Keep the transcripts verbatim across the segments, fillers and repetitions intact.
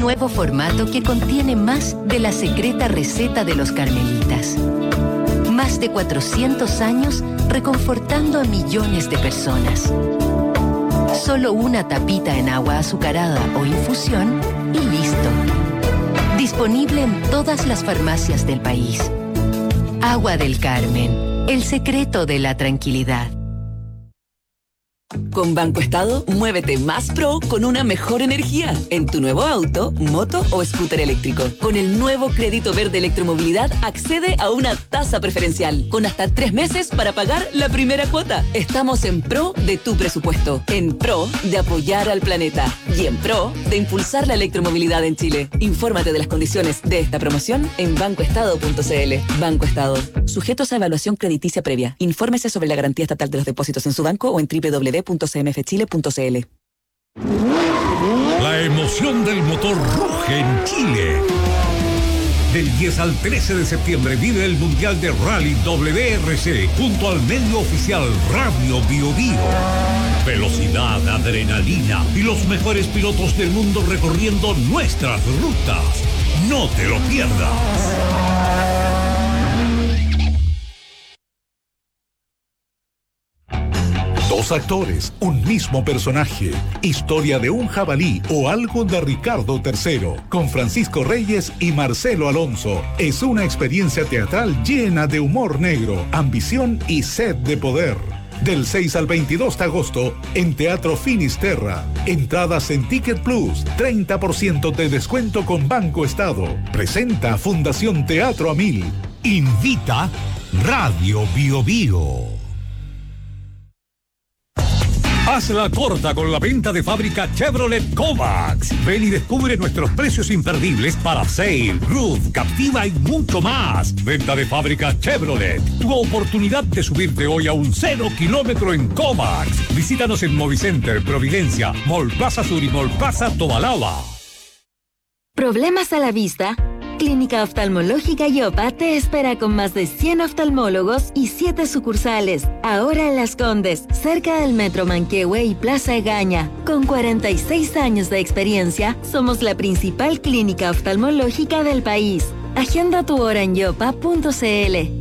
Nuevo formato que contiene más de la secreta receta de los carmelitas. Más de cuatrocientos años reconfortando a millones de personas. Solo una tapita en agua azucarada o infusión y listo. Disponible en todas las farmacias del país. Agua del Carmen, el secreto de la tranquilidad. Con Banco Estado, muévete más pro con una mejor energía en tu nuevo auto, moto o scooter eléctrico. Con el nuevo crédito verde electromovilidad, accede a una tasa preferencial con hasta tres meses para pagar la primera cuota. Estamos en pro de tu presupuesto, en pro de apoyar al planeta y en pro de impulsar la electromovilidad en Chile. Infórmate de las condiciones de esta promoción en banco estado punto c l. Banco Estado. Sujetos a evaluación crediticia previa. Infórmese sobre la garantía estatal de los depósitos en su banco o en doble u doble u doble u punto c m f chile punto c l. La emoción del motor ruge en Chile. Del diez al trece de septiembre vive el Mundial de Rally W R C junto al medio oficial Radio Bio Bio. Velocidad, adrenalina y los mejores pilotos del mundo recorriendo nuestras rutas. No te lo pierdas. Dos actores, un mismo personaje. Historia de un jabalí o algo de Ricardo tercero. Con Francisco Reyes y Marcelo Alonso. Es una experiencia teatral llena de humor negro, ambición y sed de poder. Del seis al veintidós de agosto en Teatro Finisterra. Entradas en Ticket Plus. treinta por ciento de descuento con Banco Estado. Presenta Fundación Teatro a Mil. Invita Radio Bio Bio. Haz la corta con la venta de fábrica Chevrolet Kovacs. Ven y descubre nuestros precios imperdibles para Sail, Ruth, Captiva y mucho más. Venta de fábrica Chevrolet. Tu oportunidad de subirte hoy a un cero kilómetro en Kovacs. Visítanos en Movicenter, Providencia, Mall Plaza Sur y Mall Plaza Tobalaba. ¿Problemas a la vista? Clínica Oftalmológica Yopa te espera con más de cien oftalmólogos y siete sucursales. Ahora en Las Condes, cerca del Metro Manquehue y Plaza Egaña. Con cuarenta y seis años de experiencia, somos la principal clínica oftalmológica del país. Agenda tu hora en yopa punto c l.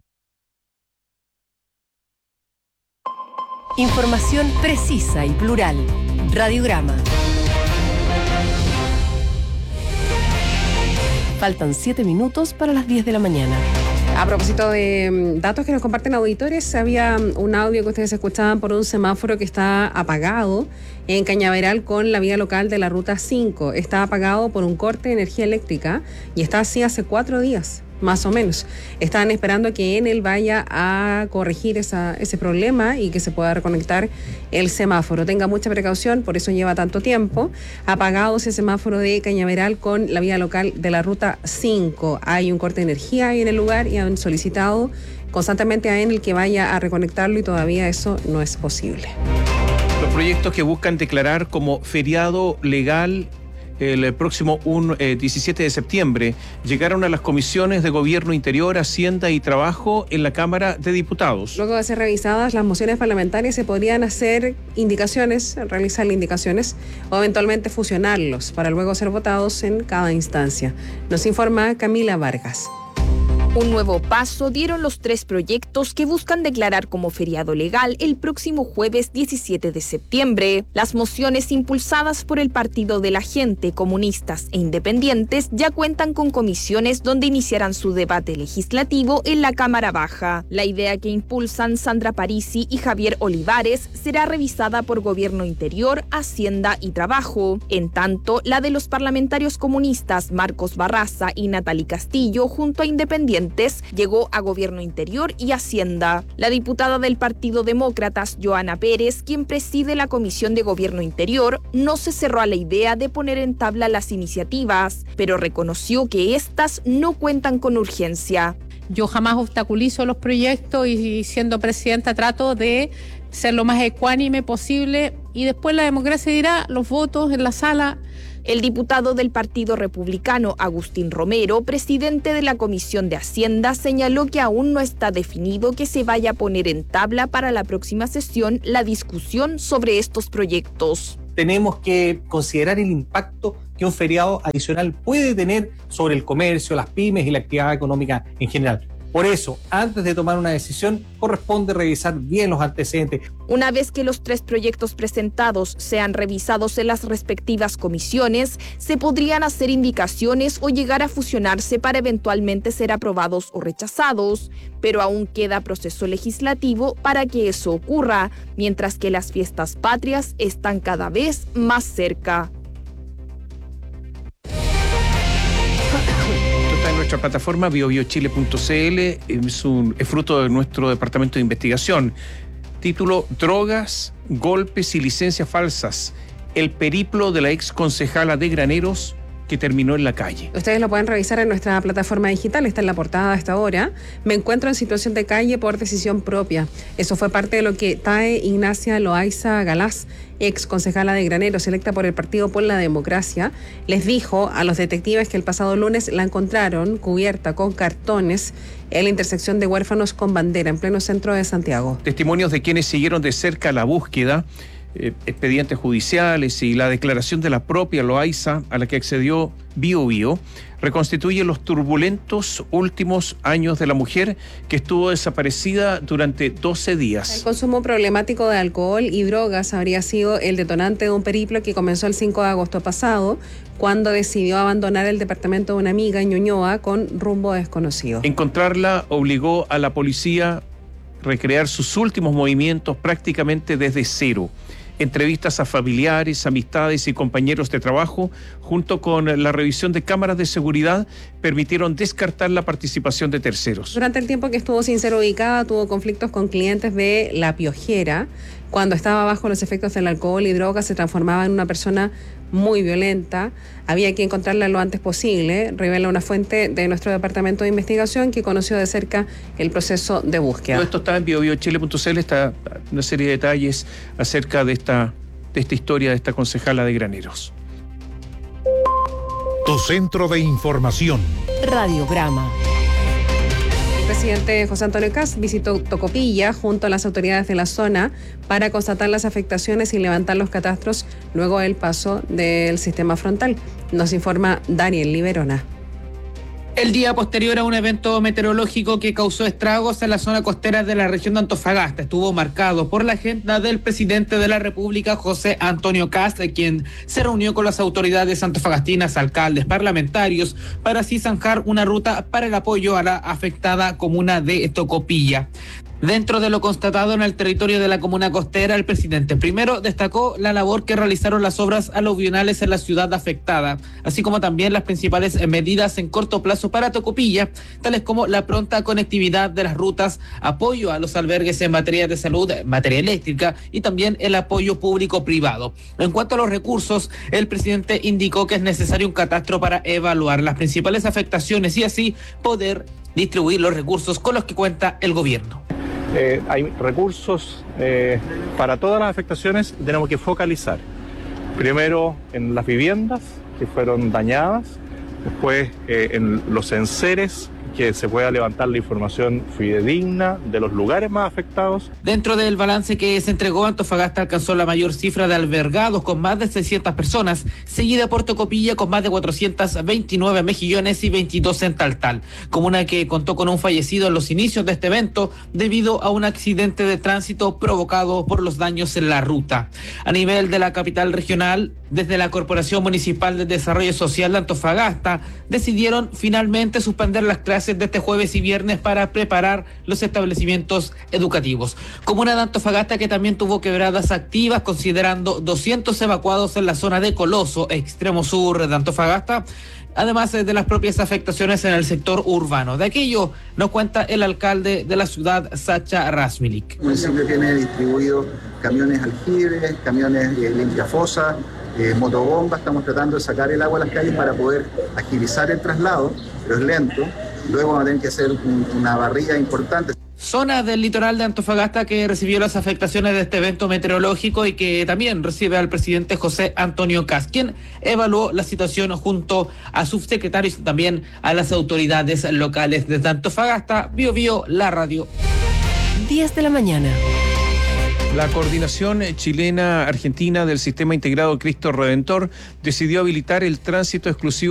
Información precisa y plural. Radiograma. Faltan siete minutos para las diez de la mañana. A propósito de datos que nos comparten auditores, había un audio que ustedes escuchaban por un semáforo que está apagado en Cañaveral con la vía local de la Ruta cinco. Está apagado por un corte de energía eléctrica y está así hace cuatro días, más o menos. Están esperando que Enel vaya a corregir esa, ese problema y que se pueda reconectar el semáforo. Tenga mucha precaución, por eso lleva tanto tiempo. Apagado ese semáforo de Cañaveral con la vía local de la Ruta cinco. Hay un corte de energía ahí en el lugar y han solicitado constantemente a Enel que vaya a reconectarlo y todavía eso no es posible. Los proyectos que buscan declarar como feriado legal el próximo un, eh, diecisiete de septiembre llegaron a las comisiones de Gobierno Interior, Hacienda y Trabajo en la Cámara de Diputados. Luego de ser revisadas las mociones parlamentarias, se podrían hacer indicaciones, realizar indicaciones o eventualmente fusionarlos para luego ser votados en cada instancia. Nos informa Camila Vargas. Un nuevo paso dieron los tres proyectos que buscan declarar como feriado legal el próximo jueves diecisiete de septiembre. Las mociones impulsadas por el Partido de la Gente, Comunistas e Independientes ya cuentan con comisiones donde iniciarán su debate legislativo en la Cámara Baja. La idea que impulsan Sandra Parisi y Javier Olivares será revisada por Gobierno Interior, Hacienda y Trabajo. En tanto, la de los parlamentarios comunistas Marcos Barraza y Natalie Castillo junto a Independientes llegó a Gobierno Interior y Hacienda. La diputada del Partido Demócratas, Joana Pérez, quien preside la Comisión de Gobierno Interior, no se cerró a la idea de poner en tabla las iniciativas, pero reconoció que estas no cuentan con urgencia. Yo jamás obstaculizo los proyectos y siendo presidenta trato de ser lo más ecuánime posible y después la democracia dirá los votos en la sala. El diputado del Partido Republicano, Agustín Romero, presidente de la Comisión de Hacienda, señaló que aún no está definido que se vaya a poner en tabla para la próxima sesión la discusión sobre estos proyectos. tenemos que considerar el impacto que un feriado adicional puede tener sobre el comercio, las pymes y la actividad económica en general. Por eso, antes de tomar una decisión, corresponde revisar bien los antecedentes. Una vez que los tres proyectos presentados sean revisados en las respectivas comisiones, se podrían hacer indicaciones o llegar a fusionarse para eventualmente ser aprobados o rechazados. Pero aún queda proceso legislativo para que eso ocurra, mientras que las fiestas patrias están cada vez más cerca. En nuestra plataforma bio bio chile punto c l, es, un, es fruto de nuestro departamento de investigación. Título: Drogas, golpes y licencias falsas. El periplo de la ex concejala de Graneros que terminó en la calle. Ustedes lo pueden revisar en nuestra plataforma digital, está en la portada a esta hora. Me encuentro en situación de calle por decisión propia. Eso fue parte de lo que Tae Ignacia Loaiza Galás, ex concejala de Graneros, electa por el Partido por la Democracia, les dijo a los detectives que el pasado lunes la encontraron cubierta con cartones en la intersección de Huérfanos con Bandera, en pleno centro de Santiago. Testimonios de quienes siguieron de cerca la búsqueda, eh, expedientes judiciales y la declaración de la propia Loaiza, a la que accedió Bio Bio, reconstituye los turbulentos últimos años de la mujer que estuvo desaparecida durante doce días. El consumo problemático de alcohol y drogas habría sido el detonante de un periplo que comenzó el cinco de agosto pasado, cuando decidió abandonar el departamento de una amiga en Ñuñoa con rumbo desconocido. Encontrarla obligó a la policía a recrear sus últimos movimientos prácticamente desde cero. Entrevistas a familiares, amistades y compañeros de trabajo, junto con la revisión de cámaras de seguridad, permitieron descartar la participación de terceros. Durante el tiempo que estuvo sin ser ubicada, tuvo conflictos con clientes de La Piojera. Cuando estaba bajo los efectos del alcohol y drogas, se transformaba en una persona muy violenta. Había que encontrarla lo antes posible, revela una fuente de nuestro departamento de investigación que conoció de cerca el proceso de búsqueda. Todo esto está en bio bio chile punto c l, está una serie de detalles acerca de esta, de esta historia de esta concejala de Graneros. Tu centro de información. Radiograma. El presidente José Antonio Kast visitó Tocopilla junto a las autoridades de la zona para constatar las afectaciones y levantar los catastros luego del paso del sistema frontal. Nos informa Daniel Liberona. El día posterior a un evento meteorológico que causó estragos en la zona costera de la región de Antofagasta estuvo marcado por la agenda del presidente de la República, José Antonio Kast, quien se reunió con las autoridades antofagastinas, alcaldes, parlamentarios, para así zanjar una ruta para el apoyo a la afectada comuna de Tocopilla. Dentro de lo constatado en el territorio de la comuna costera, el presidente primero destacó la labor que realizaron las obras aluvionales en la ciudad afectada, así como también las principales medidas en corto plazo para Tocopilla, tales como la pronta conectividad de las rutas, apoyo a los albergues en materia de salud, materia eléctrica y también el apoyo público-privado. En cuanto a los recursos, el presidente indicó que es necesario un catastro para evaluar las principales afectaciones y así poder distribuir los recursos con los que cuenta el gobierno. Eh, hay recursos eh, para todas las afectaciones. Tenemos que focalizar primero en las viviendas que fueron dañadas, después eh, en los enseres, que se pueda levantar la información fidedigna de los lugares más afectados. Dentro del balance que se entregó, Antofagasta alcanzó la mayor cifra de albergados con más de seiscientas personas, seguida por Tocopilla con más de cuatrocientos veintinueve en Mejillones y veintidós en Taltal, comuna que contó con un fallecido en los inicios de este evento debido a un accidente de tránsito provocado por los daños en la ruta. A nivel de la capital regional, desde la Corporación Municipal de Desarrollo Social de Antofagasta decidieron finalmente suspender las clases de este jueves y viernes para preparar los establecimientos educativos. Comuna de Antofagasta que también tuvo quebradas activas, considerando doscientos evacuados en la zona de Coloso, extremo sur de Antofagasta, además de las propias afectaciones en el sector urbano. De aquello nos cuenta el alcalde de la ciudad, Sacha Rasmilik. El municipio tiene distribuido camiones aljibres, camiones eh, limpiafosas, eh, motobombas. Estamos tratando de sacar el agua a las calles para poder agilizar el traslado, pero es lento. Luego vamos a tener que hacer un, una barrilla importante. Zona del litoral de Antofagasta que recibió las afectaciones de este evento meteorológico y que también recibe al presidente José Antonio Kast, quien evaluó la situación junto a subsecretarios y también a las autoridades locales desde Antofagasta. Bio Bio, la radio. diez de la mañana. La Coordinación Chilena-Argentina del Sistema Integrado Cristo Redentor decidió habilitar el tránsito exclusivo